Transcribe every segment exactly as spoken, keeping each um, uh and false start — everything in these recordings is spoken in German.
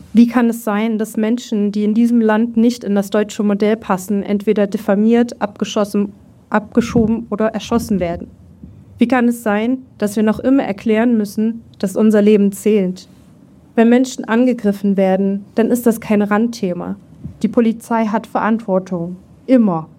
Wie kann es sein, dass Menschen, die in diesem Land nicht in das deutsche Modell passen, entweder diffamiert, abgeschossen, abgeschoben oder erschossen werden? Wie kann es sein, dass wir noch immer erklären müssen, dass unser Leben zählt? Wenn Menschen angegriffen werden, dann ist das kein Randthema. Die Polizei hat Verantwortung. Immer.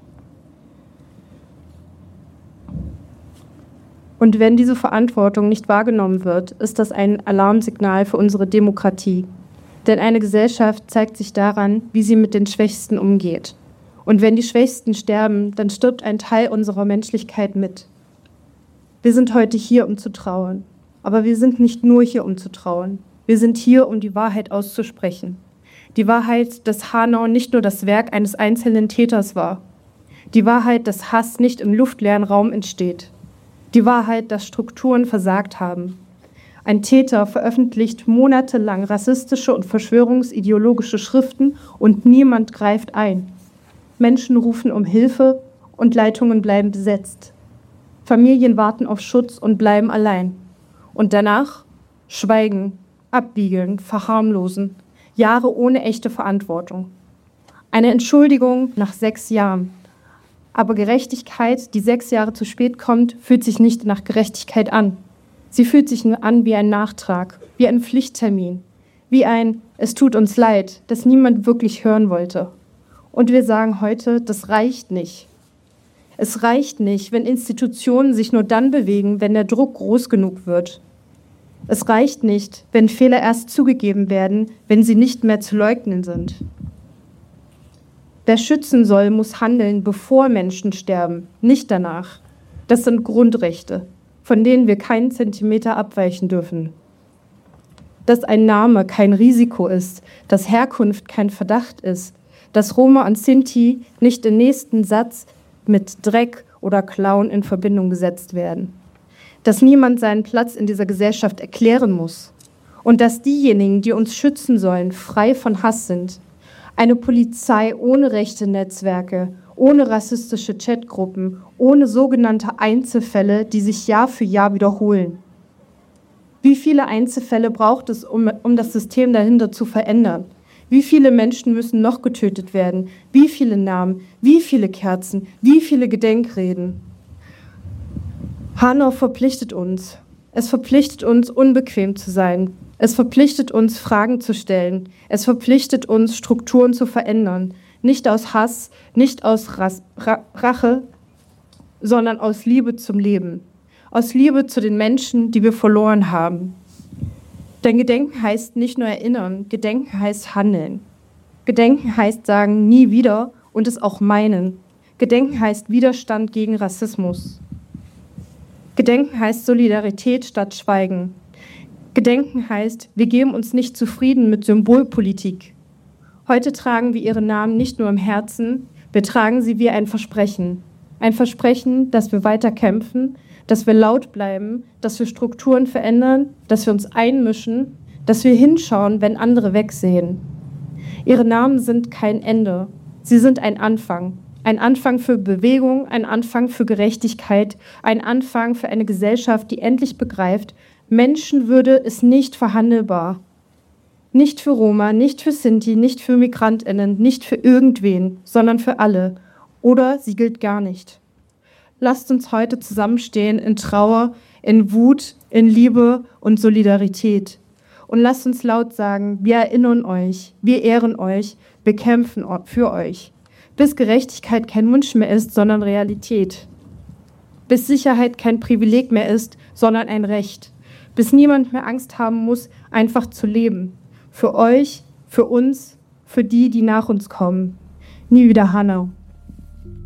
Und wenn diese Verantwortung nicht wahrgenommen wird, ist das ein Alarmsignal für unsere Demokratie. Denn eine Gesellschaft zeigt sich daran, wie sie mit den Schwächsten umgeht. Und wenn die Schwächsten sterben, dann stirbt ein Teil unserer Menschlichkeit mit. Wir sind heute hier, um zu trauern. Aber wir sind nicht nur hier, um zu trauern. Wir sind hier, um die Wahrheit auszusprechen. Die Wahrheit, dass Hanau nicht nur das Werk eines einzelnen Täters war. Die Wahrheit, dass Hass nicht im luftleeren Raum entsteht. Die Wahrheit, dass Strukturen versagt haben. Ein Täter veröffentlicht monatelang rassistische und verschwörungsideologische Schriften und niemand greift ein. Menschen rufen um Hilfe und Leitungen bleiben besetzt. Familien warten auf Schutz und bleiben allein. Und danach schweigen, abwiegeln, verharmlosen. Jahre ohne echte Verantwortung. Eine Entschuldigung nach sechs Jahren. Aber Gerechtigkeit, die sechs Jahre zu spät kommt, fühlt sich nicht nach Gerechtigkeit an. Sie fühlt sich nur an wie ein Nachtrag, wie ein Pflichttermin, wie ein „Es tut uns leid“, das niemand wirklich hören wollte. Und wir sagen heute, das reicht nicht. Es reicht nicht, wenn Institutionen sich nur dann bewegen, wenn der Druck groß genug wird. Es reicht nicht, wenn Fehler erst zugegeben werden, wenn sie nicht mehr zu leugnen sind. Wer schützen soll, muss handeln, bevor Menschen sterben, nicht danach. Das sind Grundrechte, von denen wir keinen Zentimeter abweichen dürfen. Dass ein Name kein Risiko ist, dass Herkunft kein Verdacht ist, dass Roma und Sinti nicht im nächsten Satz mit Dreck oder Klauen in Verbindung gesetzt werden. Dass niemand seinen Platz in dieser Gesellschaft erklären muss. Und dass diejenigen, die uns schützen sollen, frei von Hass sind. Eine Polizei ohne rechte Netzwerke, ohne rassistische Chatgruppen, ohne sogenannte Einzelfälle, die sich Jahr für Jahr wiederholen. Wie viele Einzelfälle braucht es, um, um das System dahinter zu verändern? Wie viele Menschen müssen noch getötet werden? Wie viele Namen? Wie viele Kerzen? Wie viele Gedenkreden? Hanau verpflichtet uns. Es verpflichtet uns, unbequem zu sein. Es verpflichtet uns, Fragen zu stellen. Es verpflichtet uns, Strukturen zu verändern. Nicht aus Hass, nicht aus Ras- Ra- Rache, sondern aus Liebe zum Leben. Aus Liebe zu den Menschen, die wir verloren haben. Denn Gedenken heißt nicht nur erinnern, Gedenken heißt handeln. Gedenken heißt sagen, nie wieder und es auch meinen. Gedenken heißt Widerstand gegen Rassismus. Gedenken heißt Solidarität statt Schweigen. Gedenken heißt, wir geben uns nicht zufrieden mit Symbolpolitik. Heute tragen wir ihre Namen nicht nur im Herzen, wir tragen sie wie ein Versprechen. Ein Versprechen, dass wir weiter kämpfen, dass wir laut bleiben, dass wir Strukturen verändern, dass wir uns einmischen, dass wir hinschauen, wenn andere wegsehen. Ihre Namen sind kein Ende, sie sind ein Anfang. Ein Anfang für Bewegung, ein Anfang für Gerechtigkeit, ein Anfang für eine Gesellschaft, die endlich begreift, Menschenwürde ist nicht verhandelbar. Nicht für Roma, nicht für Sinti, nicht für MigrantInnen, nicht für irgendwen, sondern für alle. Oder sie gilt gar nicht. Lasst uns heute zusammenstehen in Trauer, in Wut, in Liebe und Solidarität. Und lasst uns laut sagen, wir erinnern euch, wir ehren euch, wir kämpfen für euch. Bis Gerechtigkeit kein Wunsch mehr ist, sondern Realität. Bis Sicherheit kein Privileg mehr ist, sondern ein Recht. Bis niemand mehr Angst haben muss, einfach zu leben. Für euch, für uns, für die, die nach uns kommen. Nie wieder Hanau.